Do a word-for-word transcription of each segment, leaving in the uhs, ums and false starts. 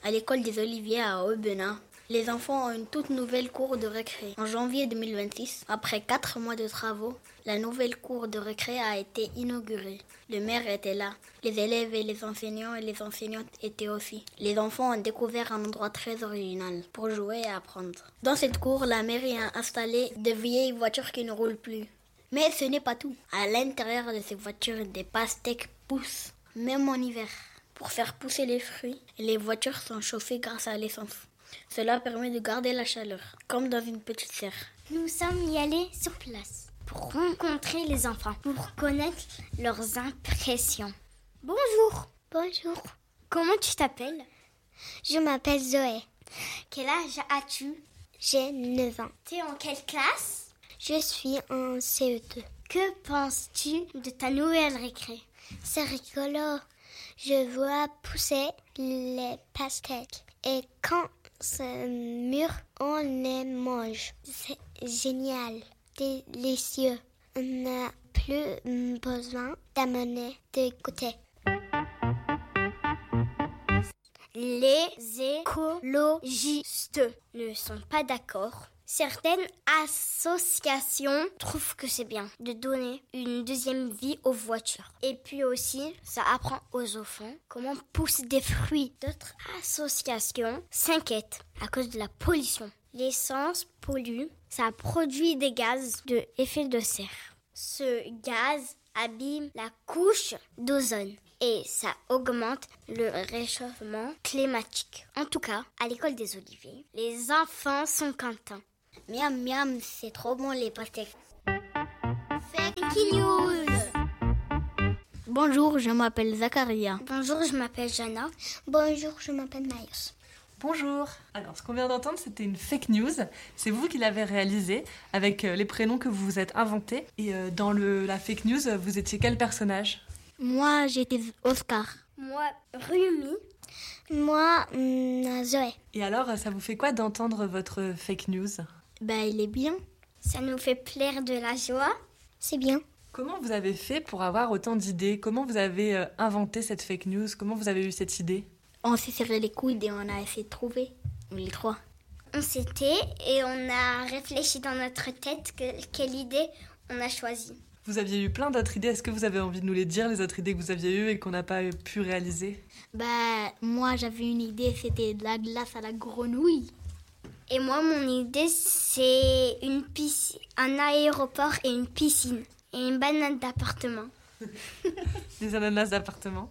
à l'école des Oliviers à Aubenas. Les enfants ont une toute nouvelle cour de récré. En janvier deux mille vingt-six, après quatre mois de travaux, la nouvelle cour de récré a été inaugurée. Le maire était là. Les élèves et les enseignants et les enseignantes étaient aussi. Les enfants ont découvert un endroit très original pour jouer et apprendre. Dans cette cour, la mairie a installé de vieilles voitures qui ne roulent plus. Mais ce n'est pas tout. À l'intérieur de ces voitures, des pastèques poussent, même en hiver. Pour faire pousser les fruits, les voitures sont chauffées grâce à l'essence. Cela permet de garder la chaleur, comme dans une petite serre. Nous sommes y allés sur place pour rencontrer les enfants, pour connaître leurs impressions. Bonjour. Bonjour. Comment tu t'appelles? Je m'appelle Zoé. Quel âge as-tu? J'ai neuf ans. T'es en quelle classe? Je suis en C E deux. Que penses-tu de ta nouvelle récré? C'est rigolo. Je vois pousser les pastèques. Et quand c'est mûr, on les mange. C'est génial, délicieux. On n'a plus besoin d'amener de goûter. Les écologistes ne sont pas d'accord. Certaines associations trouvent que c'est bien de donner une deuxième vie aux voitures. Et puis aussi, ça apprend aux enfants comment poussent des fruits. D'autres associations s'inquiètent à cause de la pollution. L'essence pollue, ça produit des gaz de effet de serre. Ce gaz abîme la couche d'ozone et ça augmente le réchauffement climatique. En tout cas, à l'école des Oliviers, les enfants sont contents. Miam miam, c'est trop bon les pastèques. Fake news. Bonjour, je m'appelle Zacharia. Bonjour, je m'appelle Jana. Bonjour, je m'appelle Maïs. Bonjour. Alors, ce qu'on vient d'entendre, c'était une fake news. C'est vous qui l'avez réalisée avec les prénoms que vous vous êtes inventés. Et dans le, la fake news, vous étiez quel personnage? Moi, j'étais Oscar. Moi, Rumi. Moi, hum, Zoé. Et alors, ça vous fait quoi d'entendre votre fake news? Ben, il est bien. Ça nous fait plaire de la joie. C'est bien. Comment vous avez fait pour avoir autant d'idées? Comment vous avez euh, inventé cette fake news? Comment vous avez eu cette idée? On s'est serré les coudes et on a essayé de trouver, les trois. On s'était et on a réfléchi dans notre tête que, quelle idée on a choisie. Vous aviez eu plein d'autres idées. Est-ce que vous avez envie de nous les dire, les autres idées que vous aviez eues et qu'on n'a pas pu réaliser? Bah, moi, j'avais une idée, c'était de la glace à la grenouille. Et moi, mon idée, c'est une piscine, un aéroport et une piscine. Et une banane d'appartement. Des ananas d'appartement.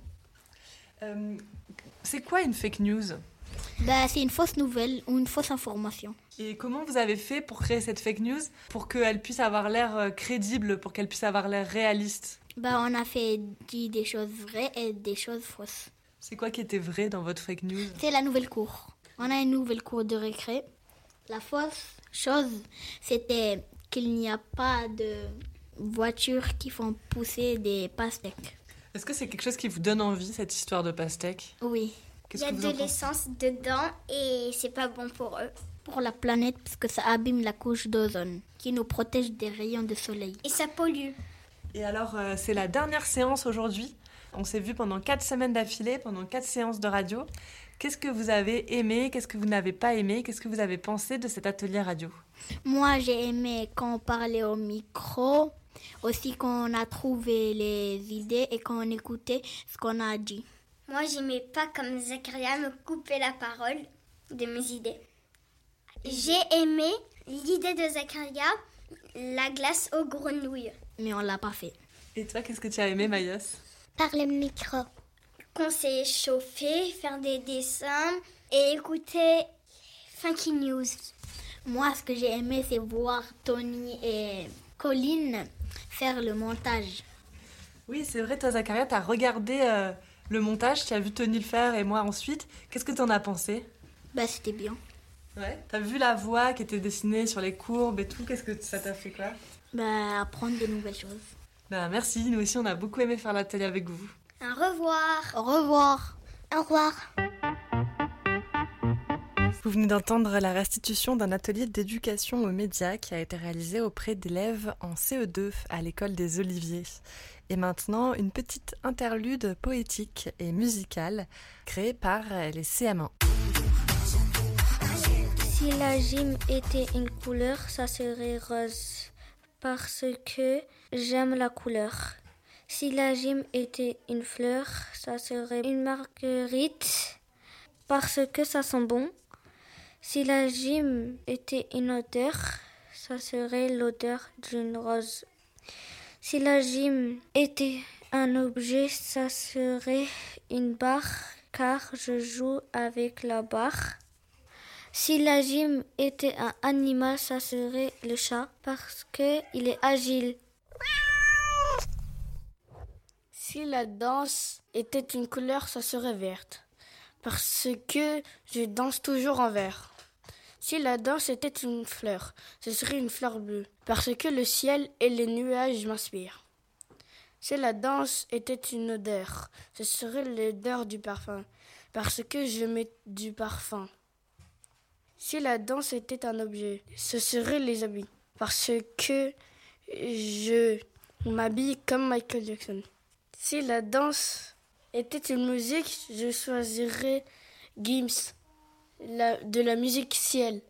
Euh, c'est quoi une fake news? Bah, c'est une fausse nouvelle ou une fausse information. Et comment vous avez fait pour créer cette fake news, pour qu'elle puisse avoir l'air crédible, pour qu'elle puisse avoir l'air réaliste? Bah, on a fait dit des choses vraies et des choses fausses. C'est quoi qui était vrai dans votre fake news? C'est la nouvelle cour. On a une nouvelle cour de récré. La fausse chose, c'était qu'il n'y a pas de voitures qui font pousser des pastèques. Est-ce que c'est quelque chose qui vous donne envie, cette histoire de pastèques? Oui. Il y a de l'essence dedans et c'est pas bon pour eux. Pour la planète, parce que ça abîme la couche d'ozone, qui nous protège des rayons de soleil. Et ça pollue. Et alors, euh, c'est la dernière séance aujourd'hui. On s'est vu pendant quatre semaines d'affilée, pendant quatre séances de radio. Qu'est-ce que vous avez aimé? Qu'est-ce que vous n'avez pas aimé? Qu'est-ce que vous avez pensé de cet atelier radio? Moi, j'ai aimé quand on parlait au micro, aussi quand on a trouvé les idées et quand on écoutait ce qu'on a dit. Moi, j'aimais pas comme Zacharia me couper la parole de mes idées. J'ai aimé l'idée de Zacharia, la glace aux grenouilles. Mais on l'a pas fait. Et toi, qu'est-ce que tu as aimé, Maïs? Par le micro. Qu'on s'est chauffé, faire des dessins et écouter Funky News. Moi, ce que j'ai aimé, c'est voir Tony et Colline faire le montage. Oui, c'est vrai, toi, Zacharia, tu as regardé euh, le montage, tu as vu Tony le faire et moi ensuite. Qu'est-ce que tu en as pensé? Bah, c'était bien. Ouais. Tu as vu la voix qui était dessinée sur les courbes et tout. Qu'est-ce que ça t'a fait, quoi? Bah, apprendre de nouvelles choses. Bah, merci, nous aussi, on a beaucoup aimé faire l'atelier avec vous. Au revoir. Au revoir. Au revoir. Vous venez d'entendre la restitution d'un atelier d'éducation aux médias qui a été réalisé auprès d'élèves en C E deux à l'école des Oliviers. Et maintenant, une petite interlude poétique et musicale créée par les C M un. Si la gym était une couleur, ça serait rose, parce que j'aime la couleur. Si la gym était une fleur, ça serait une marguerite, parce que ça sent bon. Si la gym était une odeur, ça serait l'odeur d'une rose. Si la gym était un objet, ça serait une barre, car je joue avec la barre. Si la gym était un animal, ça serait le chat, parce qu'il est agile. Si la danse était une couleur, ça serait verte, parce que je danse toujours en vert. Si la danse était une fleur, ce serait une fleur bleue, parce que le ciel et les nuages m'inspirent. Si la danse était une odeur, ce serait l'odeur du parfum, parce que je mets du parfum. Si la danse était un objet, ce serait les habits, parce que je m'habille comme Michael Jackson. Si la danse était une musique, je choisirais Gims, la, de la musique ciel,